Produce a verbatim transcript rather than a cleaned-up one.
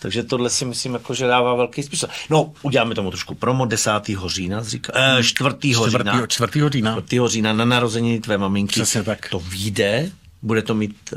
Takže tohle si myslím, jako, že dává velký smysl. No, uděláme tomu trošku promo, desátého října, říká, eh, čtvrtého října. čtvrtého října. čtvrtého října na narození tvé maminky. Přesně tak. To vyjde, bude to mít